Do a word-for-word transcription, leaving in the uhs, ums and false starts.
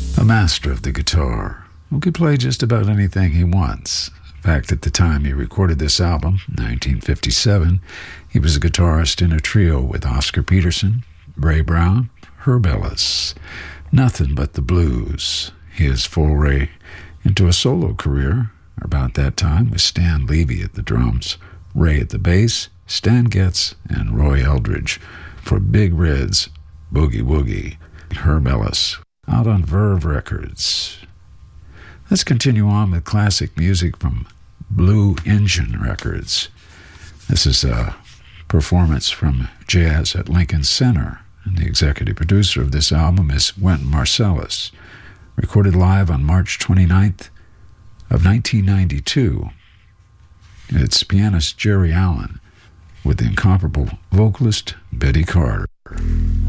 A master of the guitar who could play just about anything he wants. In fact, at the time he recorded this album, nineteen fifty-seven, he was a guitarist in a trio with Oscar Peterson, Ray Brown, Herb Ellis. Nothing but the blues. His foray into a solo career about that time with Stan Levy at the drums, Ray at the bass, Stan Getz, and Roy Eldridge for Big Red's Boogie Woogie. Herb Ellis, out on Verve Records. Let's continue on with classic music from Blue Engine Records. This is a performance from Jazz at Lincoln Center, and the executive producer of this album is Wynton Marsalis. Recorded live on March twenty-ninth of nineteen ninety-two. It's pianist Jerry Allen with the incomparable vocalist Betty Carter.